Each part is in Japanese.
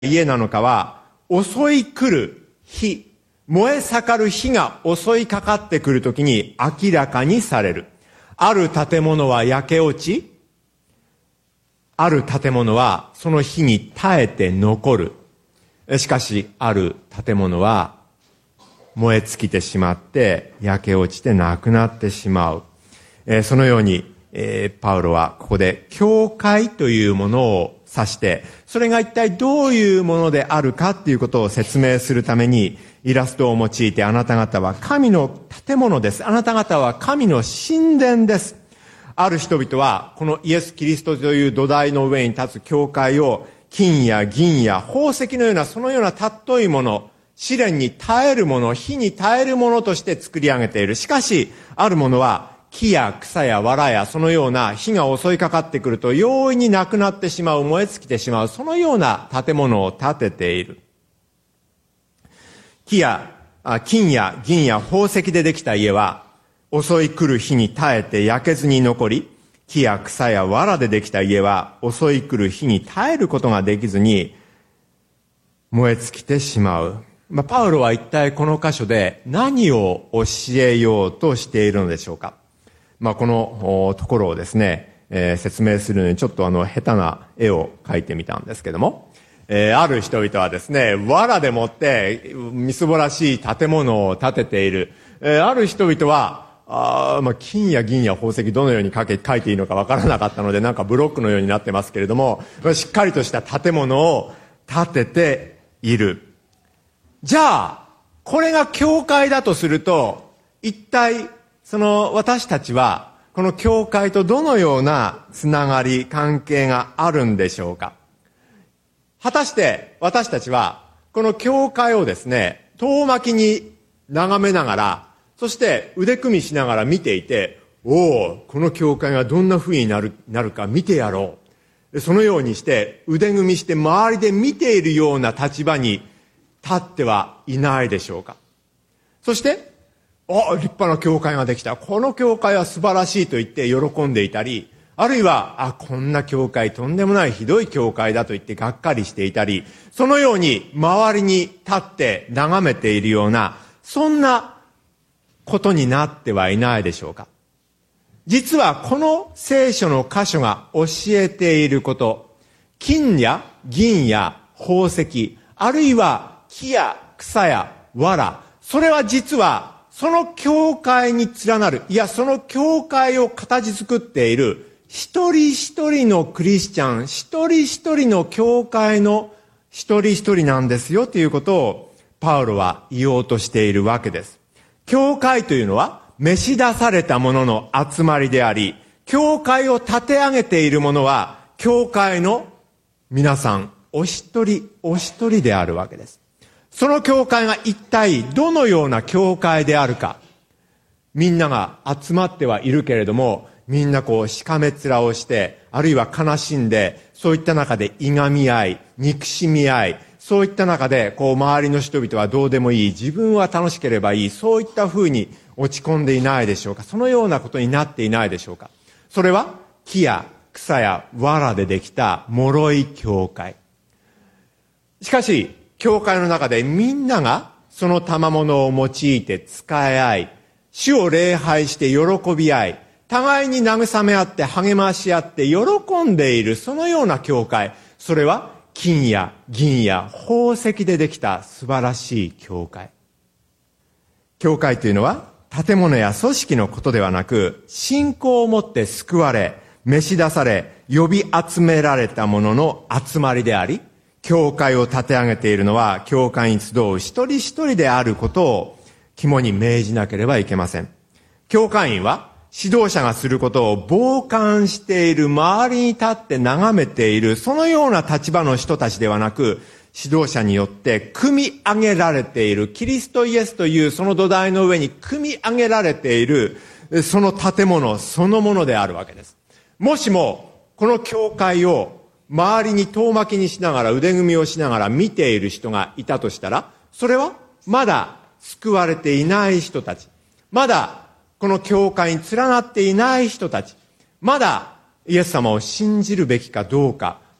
家なのかは、襲い来る火、燃え盛る火が襲いかかってくるときに明らかにされる。ある建物は焼け落ち、ある建物はその火に耐えて残る。しかし、ある建物は燃え尽きてしまって焼け落ちてなくなってしまう。そのように、パウロはここで教会というものを指して、それが一体どういうものであるかっていうことを説明するためにイラストを用いて、あなた方は神の建物です。あなた方は神の神殿です。ある人々はこのイエス・キリストという土台の上に立つ教会を金や銀や宝石のようなそのような尊いもの、試練に耐えるもの、火に耐えるものとして作り上げている。しかし、あるものは木や草や藁やそのような火が襲いかかってくると容易になくなってしまう、燃え尽きてしまう、そのような建物を建てている。金や銀や宝石でできた家は襲い来る火に耐えて焼けずに残り、木や草や藁でできた家は襲い来る火に耐えることができずに燃え尽きてしまう。パウロは一体この箇所で何を教えようとしているのでしょうか。このところをですね、説明するのにちょっと下手な絵を描いてみたんですけども、ある人々はですね、藁でもってみすぼらしい建物を建てている。ある人々は金や銀や宝石どのように書いていいのかわからなかったので、なんかブロックのようになってますけれども、しっかりとした建物を建てている。じゃあ、これが教会だとすると、一体私たちはこの教会とどのようなつながり、関係があるんでしょうか。果たして私たちはこの教会をですね、遠巻きに眺めながら、そして腕組みしながら見ていて、この教会がどんな風になるか見てやろう。そのようにして腕組みして周りで見ているような立場に立ってはいないでしょうか。そして立派な教会ができた。この教会は素晴らしいと言って喜んでいたり、あるいは、こんな教会、とんでもないひどい教会だと言ってがっかりしていたり、そのように周りに立って眺めているような、そんなことになってはいないでしょうか。実はこの聖書の箇所が教えていること、金や銀や宝石、あるいは木や草や藁、それは実はその教会に連なる、いやその教会を形作っている一人一人のクリスチャン、一人一人の教会の一人一人なんですよということをパウロは言おうとしているわけです。教会というのは召し出された者の集まりであり、教会を立て上げている者は教会の皆さんお一人お一人であるわけです。その教会が一体どのような教会であるか、みんなが集まってはいるけれども、みんなしかめ面をして、あるいは悲しんで、そういった中でいがみ合い、憎しみ合い、そういった中で周りの人々はどうでもいい、自分は楽しければいい、そういった風に落ち込んでいないでしょうか。そのようなことになっていないでしょうか。それは木や草や藁でできた脆い教会。しかし教会の中でみんながその賜物を用いて使い合い、主を礼拝して喜び合い、互いに慰め合って励まし合って喜んでいる、そのような教会、それは金や銀や宝石でできた素晴らしい教会。教会というのは建物や組織のことではなく、信仰をもって救われ、召し出され、呼び集められた者の集まりであり、教会を立て上げているのは教会に集う一人一人であることを肝に銘じなければいけません。教会員は指導者がすることを傍観している、周りに立って眺めている、そのような立場の人たちではなく、指導者によって組み上げられている、キリストイエスというその土台の上に組み上げられている、その建物そのものであるわけです。もしもこの教会を周りに遠巻きにしながら、腕組みをしながら見ている人がいたとしたら、それはまだ救われていない人たち、まだこの教会に連なっていない人たち、まだイエス様を信じるべきかどうか、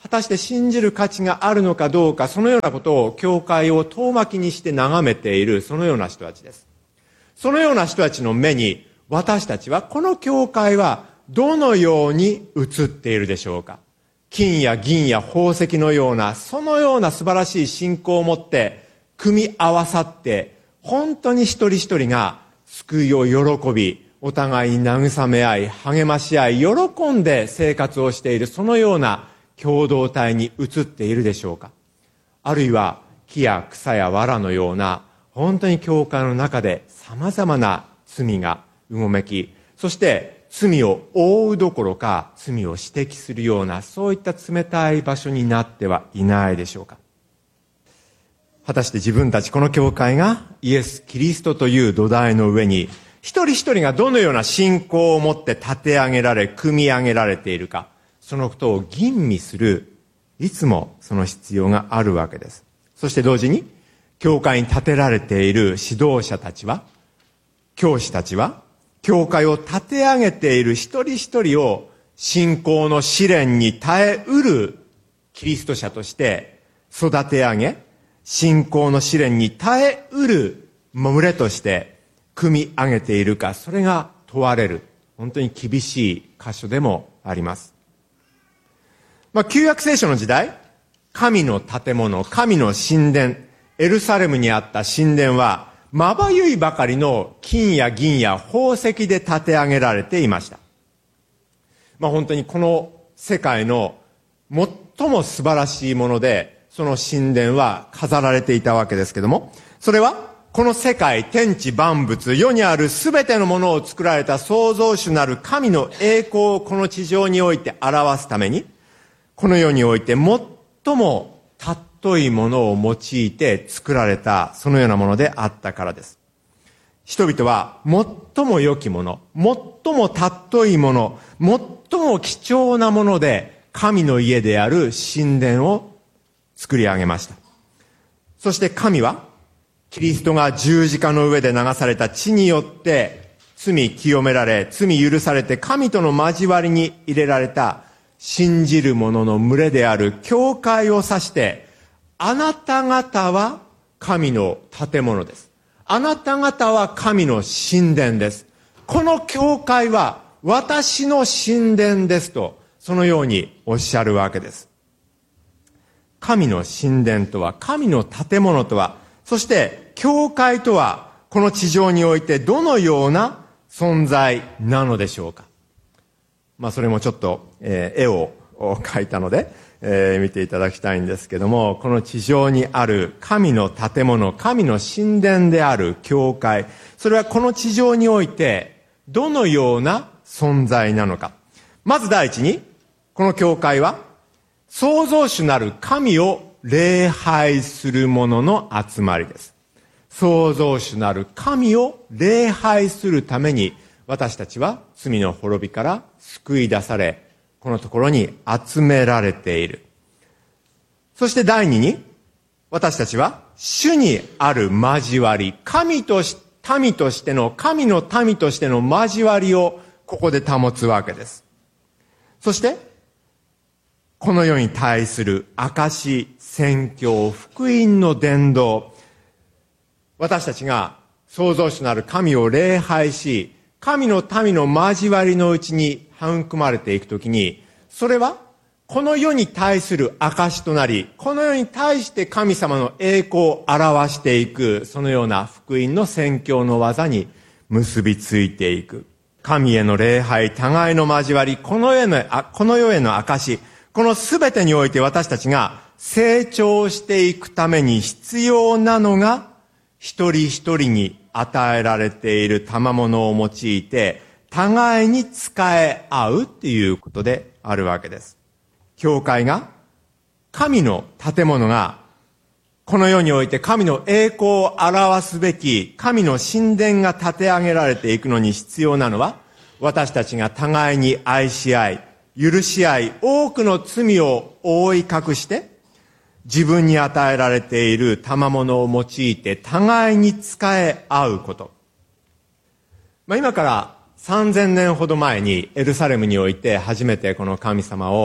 果たして信じる価値があるのかどうか、そのようなことを教会を遠巻きにして眺めている、そのような人たちです。そのような人たちの目に、私たちはこの教会はどのように映っているでしょうか。金や銀や宝石のような、そのような素晴らしい信仰を持って組み合わさって、本当に一人一人が救いを喜び、お互いに慰め合い、励まし合い、喜んで生活をしている、そのような共同体に移っているでしょうか。あるいは木や草や藁のような、本当に教会の中で様々な罪がうごめき、そして罪を覆うどころか罪を指摘するような、そういった冷たい場所になってはいないでしょうか。果たして自分たちこの教会がイエス・キリストという土台の上に、一人一人がどのような信仰を持って立て上げられ、組み上げられているか、そのことを吟味する、いつもその必要があるわけです。そして同時に、教会に立てられている指導者たちは、教師たちは、教会を立て上げている一人一人を信仰の試練に耐えうるキリスト者として育て上げ、信仰の試練に耐えうる群れとして組み上げているか、それが問われる、本当に厳しい箇所でもあります。旧約聖書の時代、神の建物、神の神殿、エルサレムにあった神殿は、まばゆいばかりの金や銀や宝石で建て上げられていました。本当にこの世界の最も素晴らしいもので、その神殿は飾られていたわけですけども、それはこの世界、天地万物、世にあるすべてのものを作られた創造主なる神の栄光をこの地上において表すために、この世において最も尊いものを用いて作られた、そのようなものであったからです。人々は最も良きもの、最も尊いもの、最も貴重なもので神の家である神殿を作り上げました。そして神はキリストが十字架の上で流された血によって罪清められ、罪許されて神との交わりに入れられた信じる者の群れである教会を指して、あなた方は神の建物です。あなた方は神の神殿です。この教会は私の神殿ですと、そのようにおっしゃるわけです。神の神殿とは、神の建物とは、そして教会とは、この地上においてどのような存在なのでしょうか。それもちょっと、絵を描いたので、見ていただきたいんですけども、この地上にある神の建物、神の神殿である教会、それはこの地上においてどのような存在なのか。まず第一に、この教会は創造主なる神を礼拝する者の集まりです。創造主なる神を礼拝するために、私たちは罪の滅びから救い出され、このところに集められている。そして第二に、私たちは主にある交わり、神の民としての交わりをここで保つわけです。そして、この世に対する証、宣教、福音の伝道、私たちが創造主なる神を礼拝し、神の民の交わりのうちに育まれていくときに、それはこの世に対する証となり、この世に対して神様の栄光を表していく、そのような福音の宣教の技に結びついていく。神への礼拝、互いの交わり、この世への証、このすべてにおいて私たちが成長していくために必要なのが、一人一人に与えられている賜物を用いて、互いに仕え合うっていうことであるわけです。教会が、神の建物が、この世において神の栄光を表すべき神の神殿が建て上げられていくのに必要なのは、私たちが互いに愛し合い、許し合い、多くの罪を覆い隠して、自分に与えられている賜物を用いて互いに仕え合うこと。今から3000年ほど前にエルサレムにおいて初めてこの神様を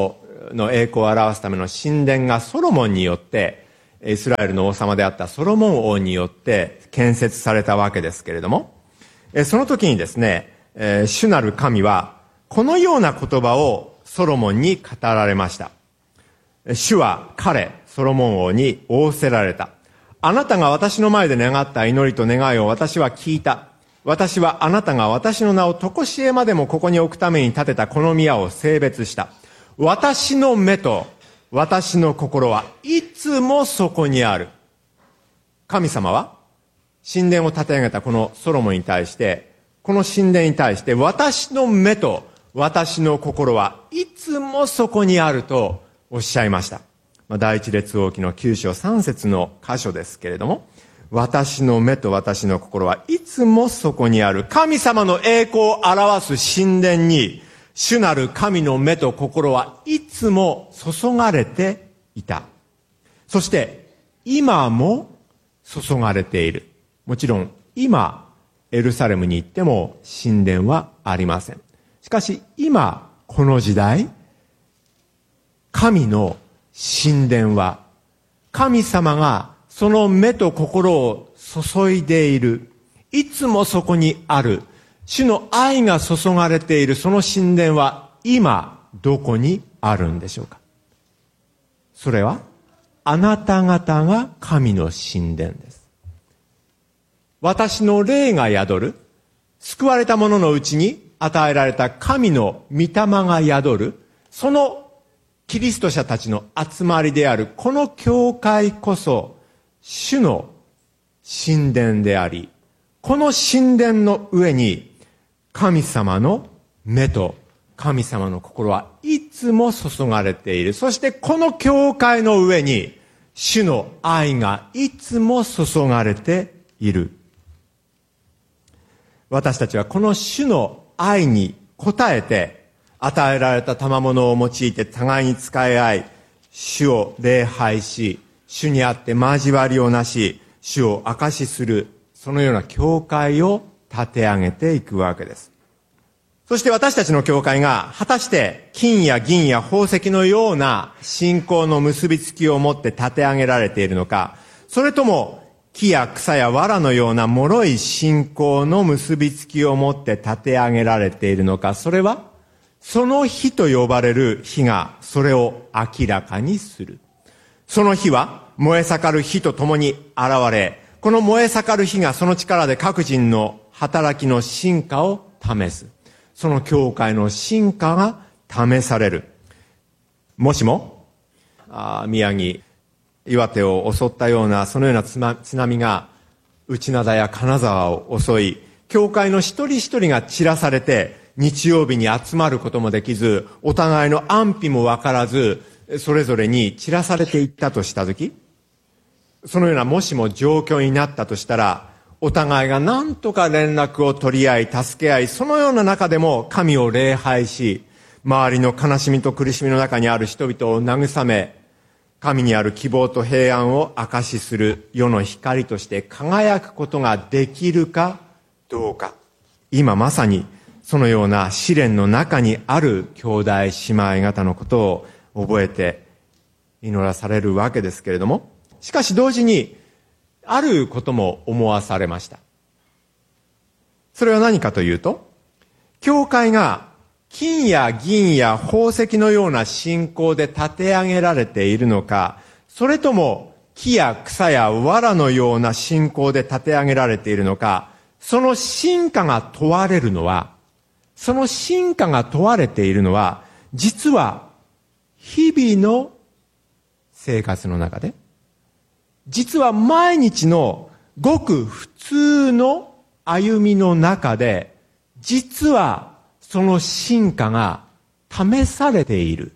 の栄光を表すための神殿がソロモンによって、イスラエルの王様であったソロモン王によって建設されたわけですけれども、その時にですね、主なる神はこのような言葉をソロモンに語られました。主はソロモン王に仰せられた。あなたが私の前で願った祈りと願いを私は聞いた。私はあなたが私の名を常しえまでもここに置くために建てたこの宮を性別した。私の目と私の心はいつもそこにある。神様は神殿を建て上げたこのソロモンに対して、この神殿に対して私の目と私の心はいつもそこにあるとおっしゃいました。第一列王記の9章3節の箇所ですけれども、私の目と私の心はいつもそこにある。神様の栄光を表す神殿に、主なる神の目と心はいつも注がれていた。そして今も注がれている。もちろん今エルサレムに行っても神殿はありません。しかし今この時代、神の神殿は神様がその目と心を注いでいる。いつもそこにある。主の愛が注がれているその神殿は今どこにあるんでしょうか。それはあなた方が神の神殿です。私の霊が宿る、救われた者のうちに与えられた神の御霊が宿る、そのキリスト者たちの集まりであるこの教会こそ主の神殿であり、この神殿の上に神様の目と神様の心はいつも注がれている。そしてこの教会の上に主の愛がいつも注がれている。私たちはこの主の愛に応えて与えられた賜物を用いて互いに仕え合い、主を礼拝し、主にあって交わりをなし、主を証しする、そのような教会を立て上げていくわけです。そして私たちの教会が果たして金や銀や宝石のような信仰の結びつきを持って立て上げられているのか、それとも木や草や藁のような脆い信仰の結びつきを持って立て上げられているのか、それはその日と呼ばれる日がそれを明らかにする。その日は燃え盛る火とともに現れ、この燃え盛る火がその力で各人の働きの真価を試す。その教会の真価が試される。もしも宮城、岩手を襲ったようなそのような津波が内灘や金沢を襲い、教会の一人一人が散らされて日曜日に集まることもできず、お互いの安否もわからず、それぞれに散らされていったとしたとき、そのようなもしも状況になったとしたら、お互いが何とか連絡を取り合い、助け合い、そのような中でも神を礼拝し、周りの悲しみと苦しみの中にある人々を慰め、神にある希望と平安を証しする世の光として輝くことができるかどうか。今まさにそのような試練の中にある兄弟姉妹方のことを覚えて祈らされるわけですけれども、しかし同時にあることも思わされました。それは何かというと、教会が金や銀や宝石のような信仰で立て上げられているのか、それとも木や草や藁のような信仰で立て上げられているのか、その真価が問われるのは、その真価が問われているのは、実は日々の生活の中で、実は毎日のごく普通の歩みの中で、実はその真価が試されている。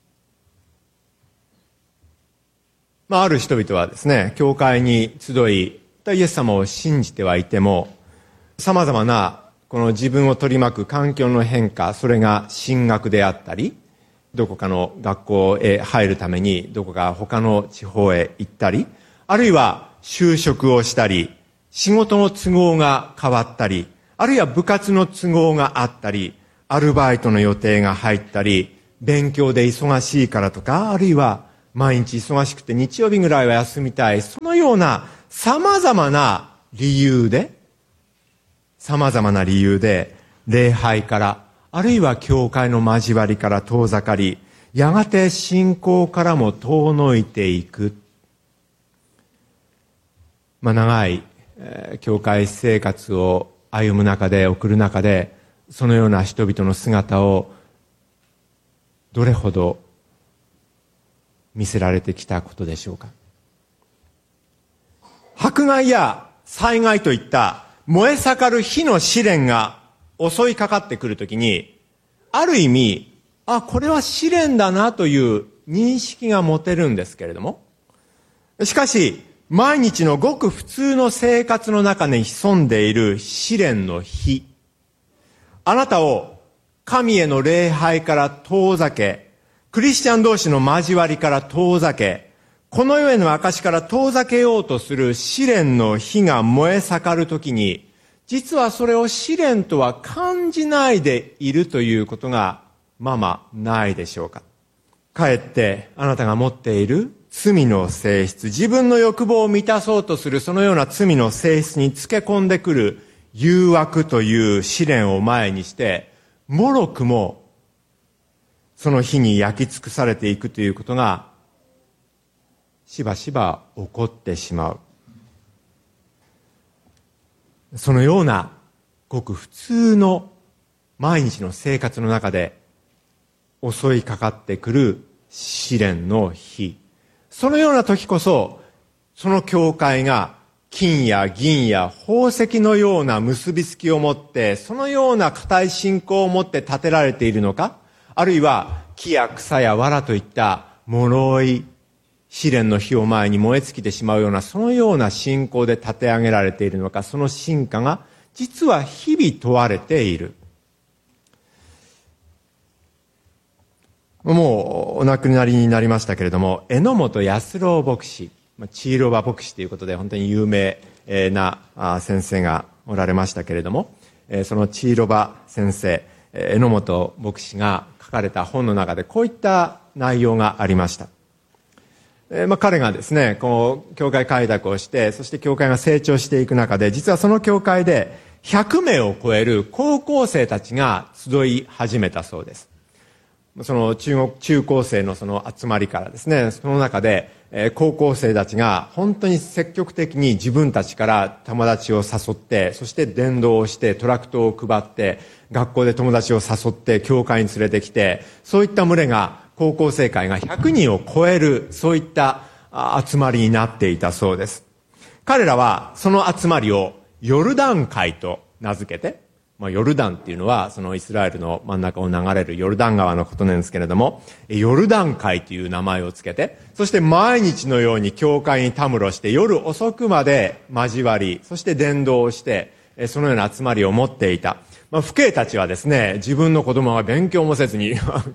ある人々はですね、教会に集い、イエス様を信じてはいても、様々なこの自分を取り巻く環境の変化、それが進学であったり、どこかの学校へ入るためにどこか他の地方へ行ったり、あるいは就職をしたり、仕事の都合が変わったり、あるいは部活の都合があったり、アルバイトの予定が入ったり、 勉強で忙しいからとか、あるいは毎日忙しくて日曜日ぐらいは休みたい、そのような様々な理由で礼拝から、あるいは教会の交わりから遠ざかり、やがて信仰からも遠のいていく。長い、教会生活を歩む中で、送る中で、そのような人々の姿をどれほど見せられてきたことでしょうか。迫害や災害といった燃え盛る火の試練が襲いかかってくるときに、ある意味、これは試練だなという認識が持てるんですけれども、しかし、毎日のごく普通の生活の中に潜んでいる試練の火、あなたを神への礼拝から遠ざけ、クリスチャン同士の交わりから遠ざけ、この世への証から遠ざけようとする試練の火が燃え盛るときに、実はそれを試練とは感じないでいるということがないでしょうか。かえってあなたが持っている罪の性質、自分の欲望を満たそうとするそのような罪の性質につけ込んでくる誘惑という試練を前にして、もろくもその火に焼き尽くされていくということがしばしば起こってしまう。そのようなごく普通の毎日の生活の中で襲いかかってくる試練の火、そのような時こそ、その教会が金や銀や宝石のような結びつきを持って、そのような固い信仰を持って建てられているのか、あるいは木や草や藁といった脆い試練の火を前に燃え尽きてしまうような、そのような信仰で建て上げられているのか、その真価が実は日々問われている。もうお亡くなりになりましたけれども、榎本安郎牧師、チーロバ牧師ということで本当に有名な先生がおられましたけれども、そのチーロバ先生、榎本牧師が書かれた本の中でこういった内容がありました。彼がですね、こう教会開拓をして、そして教会が成長していく中で、実はその教会で100名を超える高校生たちが集い始めたそうです。その中高生のその集まりからですね、その中で高校生たちが本当に積極的に自分たちから友達を誘って、そして伝道をしてトラクトを配って、学校で友達を誘って教会に連れてきて、そういった群れが高校生会が100人を超える、そういった集まりになっていたそうです。彼らはその集まりをヨルダン会と名付けて、ヨルダンっていうのはそのイスラエルの真ん中を流れるヨルダン川のことなんですけれども、ヨルダン会という名前をつけて、そして毎日のように教会にたむろして夜遅くまで交わり、そして伝道をして、そのような集まりを持っていた。父兄たちはですね、自分の子供が勉強もせずに